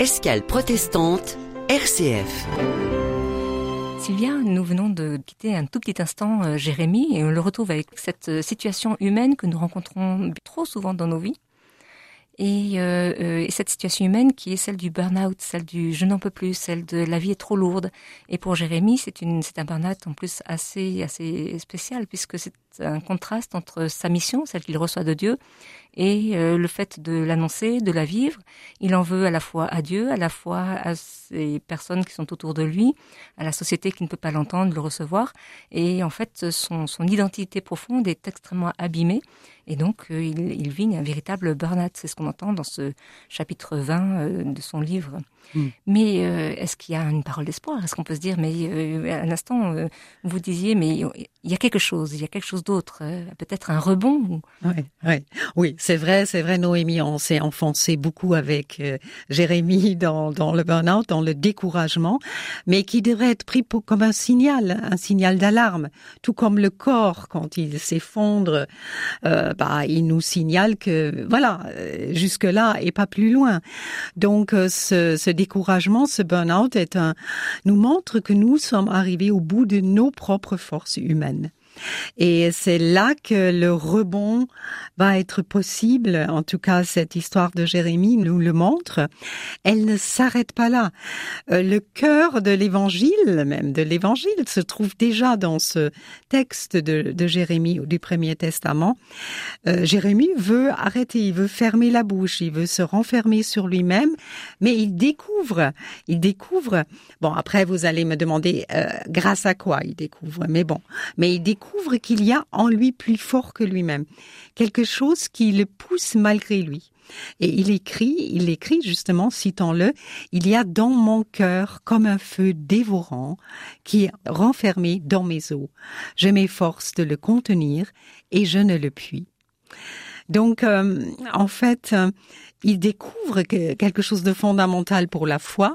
Escale protestante, RCF. Sylvia, nous venons de quitter un tout petit instant Jérémie et on le retrouve avec cette situation humaine que nous rencontrons trop souvent dans nos vies. Et cette situation humaine qui est celle du burn-out, celle du je n'en peux plus, celle de la vie est trop lourde. Et pour Jérémie, c'est un burn-out en plus assez spécial puisque c'est un contraste entre sa mission, celle qu'il reçoit de Dieu, et le fait de l'annoncer, de la vivre. Il en veut à la fois à Dieu, à la fois à ces personnes qui sont autour de lui, à la société qui ne peut pas l'entendre, le recevoir. Et en fait, son identité profonde est extrêmement abîmée. Et donc, il vit un véritable burn-out. C'est ce qu'on entend dans ce chapitre 20 de son livre. Mais est-ce qu'il y a une parole d'espoir? Est-ce qu'on peut se dire, mais à l'instant, vous disiez, mais il y a quelque chose d'autre, peut-être un rebond? Oui, c'est vrai, Noémie, on s'est enfoncé beaucoup avec Jérémie dans le burn-out, dans le découragement, mais qui devrait être pris comme un signal d'alarme, tout comme le corps, quand il s'effondre, il nous signale que, voilà, jusque-là et pas plus loin. Donc, ce découragement, ce burn-out nous montre que nous sommes arrivés au bout de nos propres forces humaines. Et c'est là que le rebond va être possible. En tout cas, cette histoire de Jérémie nous le montre. Elle ne s'arrête pas là. Le cœur de l'évangile se trouve déjà dans ce texte de Jérémie du Premier Testament. Jérémie veut arrêter, il veut fermer la bouche, il veut se renfermer sur lui-même, mais il découvre. Bon, après vous allez me demander grâce à quoi il découvre, mais il découvre qu'il y a en lui plus fort que lui-même, quelque chose qui le pousse malgré lui. Et il écrit justement, citons-le, « Il y a dans mon cœur comme un feu dévorant qui est renfermé dans mes os. Je m'efforce de le contenir et je ne le puis. » Donc, en fait, il découvre quelque chose de fondamental pour la foi,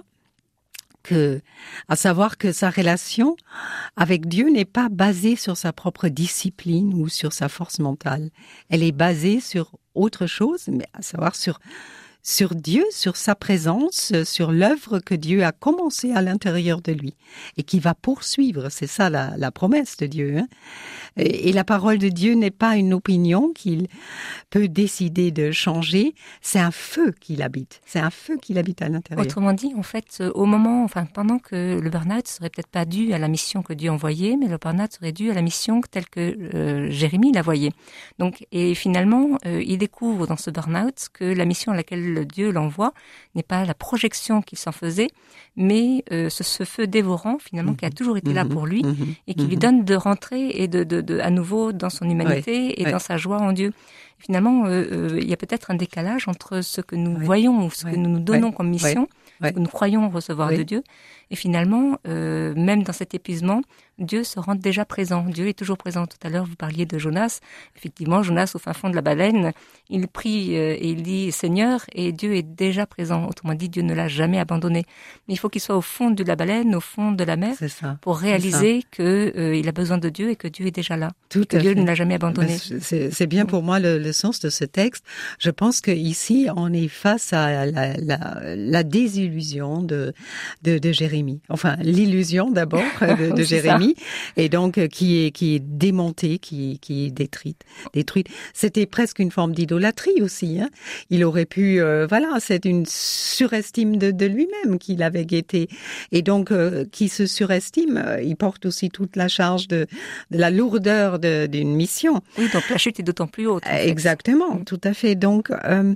à savoir que sa relation avec Dieu n'est pas basée sur sa propre discipline ou sur sa force mentale. Elle est basée sur autre chose, mais à savoir sur Dieu, sur sa présence, sur l'œuvre que Dieu a commencé à l'intérieur de lui et qui va poursuivre. C'est ça la promesse de Dieu. Et la parole de Dieu n'est pas une opinion qu'il peut décider de changer. C'est un feu qu'il habite. C'est un feu qu'il habite à l'intérieur. Autrement dit, en fait, pendant que le burn-out serait peut-être pas dû à la mission que Dieu envoyait, mais le burn-out serait dû à la mission telle que Jérémie la voyait. Donc, et finalement, il découvre dans ce burn-out que la mission à laquelle Dieu l'envoie n'est pas la projection qu'il s'en faisait, mais ce feu dévorant finalement qui a toujours été là pour lui et qui lui donne de rentrer et de à nouveau dans son humanité et dans sa joie en Dieu. Finalement, il y a peut-être un décalage entre ce que nous voyons ou ce que nous nous donnons comme mission, ce que nous croyons recevoir de Dieu, et finalement, même dans cet épuisement, Dieu se rend déjà présent. Dieu est toujours présent. Tout à l'heure, vous parliez de Jonas. Effectivement, Jonas, au fin fond de la baleine, il prie et il dit « Seigneur », et Dieu est déjà présent. Autrement dit, Dieu ne l'a jamais abandonné. Mais il faut qu'il soit au fond de la baleine, au fond de la mer, pour réaliser qu'il a besoin de Dieu et que Dieu est déjà là. Que Dieu ne l'a jamais abandonné. C'est bien pour moi le sens de ce texte. Je pense qu'ici, on est face à la désillusion de Jérémie. Enfin, l'illusion d'abord de Jérémie. Et donc, qui est démontée, qui est détruite. C'était presque une forme d'idolâtrie aussi, hein. Il aurait pu, c'est une surestime de lui-même qu'il avait guetté. Et donc, qui se surestime, il porte aussi toute la charge de la lourdeur d'une mission. Oui, donc la chute est d'autant plus haute. Exactement, tout à fait. Donc,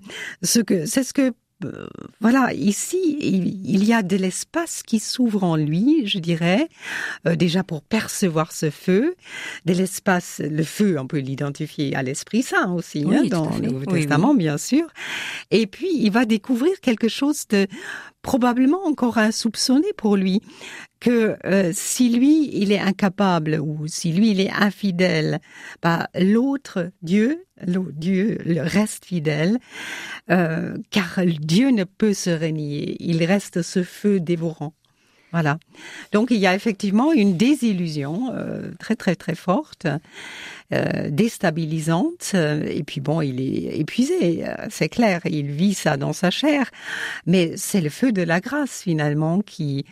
ici, il y a de l'espace qui s'ouvre en lui, je dirais, déjà pour percevoir ce feu. De l'espace, le feu, on peut l'identifier à l'Esprit Saint aussi, dans le Nouveau Testament, bien sûr. Et puis, il va découvrir quelque chose de probablement encore insoupçonné pour lui, que si lui, il est incapable ou si lui, il est infidèle, l'autre, Dieu le reste fidèle, car Dieu ne peut se renier. Il reste ce feu dévorant. Voilà. Donc il y a effectivement une désillusion très très très forte, déstabilisante. Et puis bon, il est épuisé, c'est clair. Il vit ça dans sa chair. Mais c'est le feu de la grâce finalement qui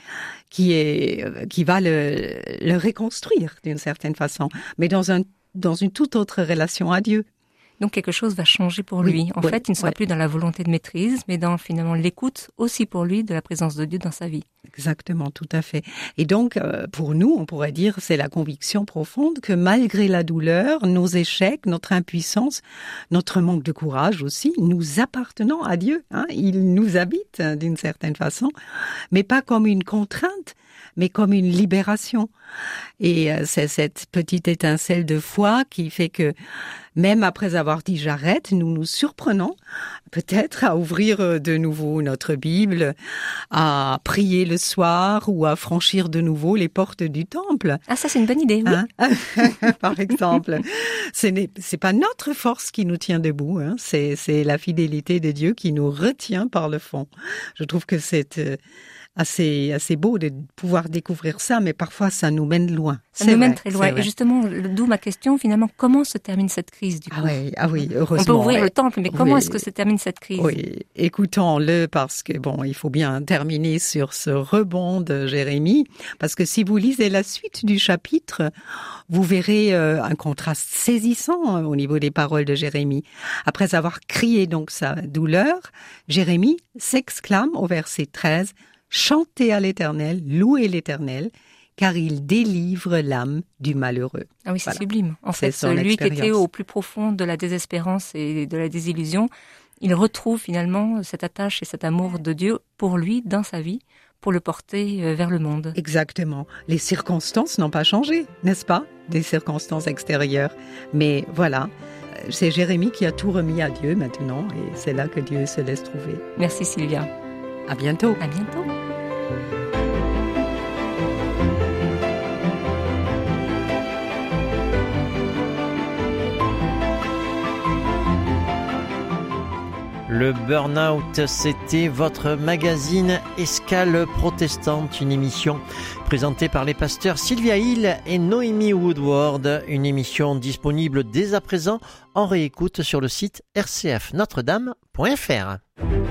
va le reconstruire d'une certaine façon, mais dans une toute autre relation à Dieu. Donc quelque chose va changer pour lui. En fait, il ne sera plus dans la volonté de maîtrise, mais dans finalement l'écoute aussi pour lui de la présence de Dieu dans sa vie. Exactement, tout à fait. Et donc, pour nous, on pourrait dire, c'est la conviction profonde que malgré la douleur, nos échecs, notre impuissance, notre manque de courage aussi, nous appartenons à Dieu. Il nous habite d'une certaine façon, mais pas comme une contrainte, mais comme une libération. Et c'est cette petite étincelle de foi qui fait que même après avoir dit j'arrête, nous nous surprenons peut-être à ouvrir de nouveau notre Bible, à prier le soir ou à franchir de nouveau les portes du temple. Ah, ça c'est une bonne idée, oui. Par exemple. C'est pas notre force qui nous tient debout, c'est la fidélité de Dieu qui nous retient par le fond. Je trouve que c'est assez beau de pouvoir découvrir ça, mais parfois ça nous mène loin. Ça nous mène très loin. Et justement, d'où ma question, finalement, comment se termine cette crise du coup ? Ah oui, heureusement. On peut ouvrir le temple, mais comment est-ce que se termine cette crise ? Oui, écoutons-le parce que il faut bien terminer sur ce rebond de Jérémie, parce que si vous lisez la suite du chapitre, vous verrez un contraste saisissant au niveau des paroles de Jérémie. Après avoir crié donc sa douleur, Jérémie s'exclame au verset 13 « Chantez à l'Éternel, louez l'Éternel, car il délivre l'âme du malheureux. » Ah oui, c'est sublime. En fait, celui qui était au plus profond de la désespérance et de la désillusion, il retrouve finalement cette attache et cet amour de Dieu pour lui, dans sa vie, pour le porter vers le monde. Exactement. Les circonstances n'ont pas changé, n'est-ce pas? Des circonstances extérieures. Mais voilà, c'est Jérémie qui a tout remis à Dieu maintenant, et c'est là que Dieu se laisse trouver. Merci Sylvia. À bientôt. À bientôt. Le Burnout, c'était votre magazine Escale Protestante, une émission présentée par les pasteurs Sylvia Hill et Noémie Woodward, une émission disponible dès à présent en réécoute sur le site rcfnotredame.fr.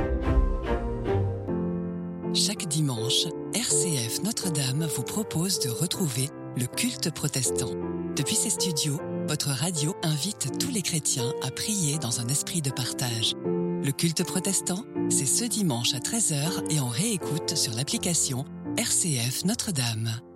Chaque dimanche, RCF Notre-Dame vous propose de retrouver le culte protestant. Depuis ses studios, votre radio invite tous les chrétiens à prier dans un esprit de partage. Le culte protestant, c'est ce dimanche à 13h et en réécoute sur l'application RCF Notre-Dame.